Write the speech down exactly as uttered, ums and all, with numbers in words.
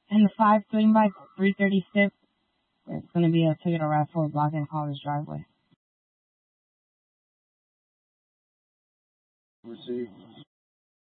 And the five swing by three thirty-six, it's going to be a ticket arrest for blocking Caller's driveway. Received.